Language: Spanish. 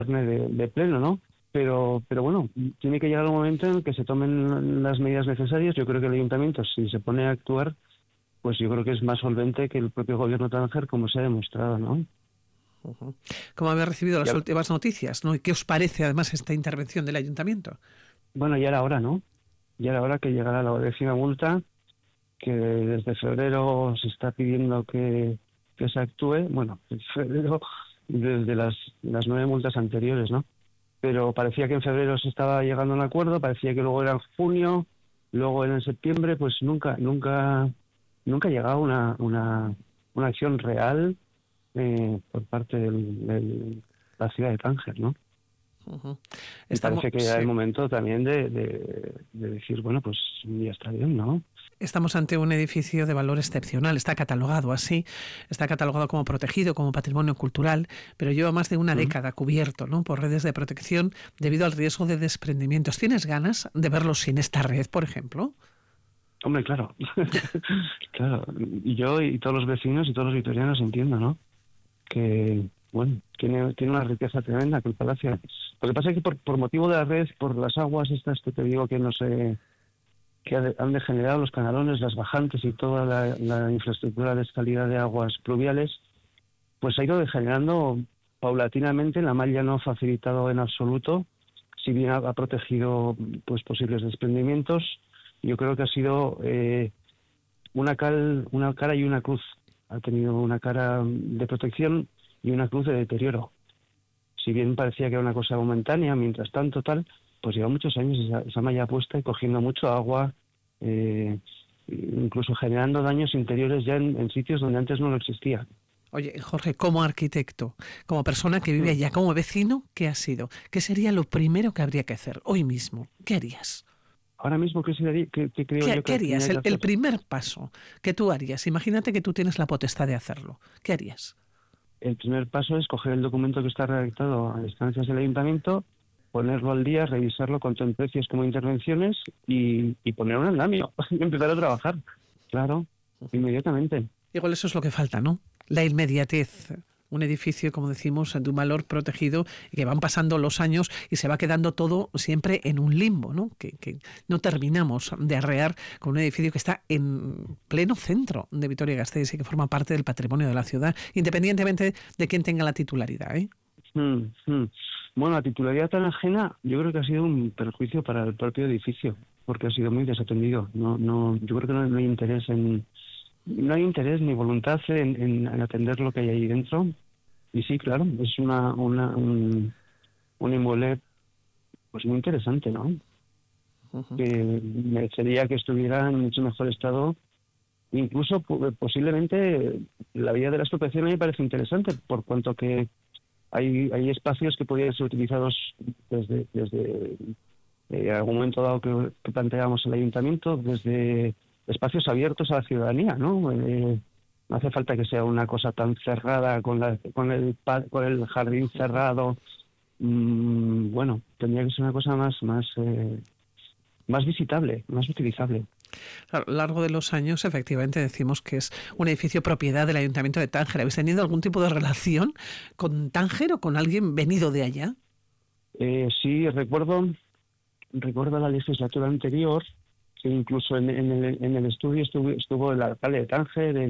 de pleno, ¿no? Pero bueno, tiene que llegar un momento en el que se tomen las medidas necesarias. Yo creo que el ayuntamiento, si se pone a actuar, pues yo creo que es más solvente que el propio gobierno de Tánger, como se ha demostrado, ¿no? Ujú. ¿Cómo habéis recibido las Ya, últimas noticias, ¿no? ¿Y qué os parece además esta intervención del ayuntamiento? bueno, ya era hora, ¿no? Ya era hora que llegara la décima multa, que desde febrero se está pidiendo que se actúe. Bueno, en febrero, desde las 9 multas anteriores, ¿no? Pero parecía que en febrero se estaba llegando a un acuerdo, parecía que luego era en junio, luego era en septiembre, pues nunca ha llegado una acción real por parte de la ciudad de Tánger, ¿no? Ujú. Y Estamos, parece que ya es el sí. momento también de decir, bueno, pues ya está bien, ¿no? Estamos ante un edificio de valor excepcional, está catalogado así, está catalogado como protegido, como patrimonio cultural, pero lleva más de una Mm. década cubierto, ¿no?, por redes de protección debido al riesgo de desprendimientos. ¿Tienes ganas de verlo sin esta red, por ejemplo? Hombre, claro. Claro. Y yo y todos los vecinos y todos los vitorianos entiendo, ¿no? Que, bueno, tiene una riqueza tremenda que el palacio. Lo que pasa es que por motivo de la red, por las aguas estas que te digo que no sé, han degenerado los canalones, las bajantes y toda la infraestructura de salida de aguas pluviales, pues ha ido degenerando paulatinamente. La malla no ha facilitado en absoluto, si bien ha protegido pues posibles desprendimientos. Yo creo que ha sido una cara y una cruz. Ha tenido una cara de protección y una cruz de deterioro. Si bien parecía que era una cosa momentánea, mientras tanto tal, pues lleva muchos años esa malla puesta y cogiendo mucho agua, eh, incluso generando daños interiores ya en sitios donde antes no lo existía. Oye, Jorge, como arquitecto, como persona que vive Hmm. allá, como vecino, ¿qué ha sido? ¿Qué sería lo primero que habría que hacer hoy mismo? ¿Qué harías? Ahora mismo, ¿qué creo yo ¿Qué que harías? tendría que El hacer? primer paso que tú harías. Imagínate que tú tienes la potestad de hacerlo. ¿Qué harías? El primer paso es coger el documento que está redactado a instancias del ayuntamiento, ponerlo al día, revisarlo tanto en precios como intervenciones y poner un andamio y empezar a trabajar. Claro, inmediatamente. Igual eso es lo que falta, ¿no? La inmediatez. Un edificio, como decimos, de un valor protegido y que van pasando los años y se va quedando todo siempre en un limbo, ¿no? Que no terminamos de arrear con un edificio que está en pleno centro de Vitoria-Gasteiz y que forma parte del patrimonio de la ciudad, independientemente de quién tenga la titularidad, ¿eh? Mm, mm. Bueno, la titularidad tan ajena, yo creo que ha sido un perjuicio para el propio edificio, porque ha sido muy desatendido. Yo creo que no hay interés no hay interés ni voluntad en atender lo que hay ahí dentro. Y sí, claro, es un inmueble pues muy interesante, ¿no? Ujú. Que merecería que estuviera en mucho mejor estado. Incluso posiblemente la vía de la expropiación a mí me parece interesante, por cuanto que hay espacios que podrían ser utilizados desde algún momento dado que planteábamos el ayuntamiento, desde espacios abiertos a la ciudadanía, ¿no? No hace falta que sea una cosa tan cerrada con el jardín cerrado. Bueno, tendría que ser una cosa más visitable, más utilizable. A lo largo de los años, efectivamente, decimos que es un edificio propiedad del Ayuntamiento de Tánger. ¿Habéis tenido algún tipo de relación con Tánger o con alguien venido de allá? Sí, recuerdo la legislatura anterior, que incluso en el estudio estuvo el alcalde de Tánger,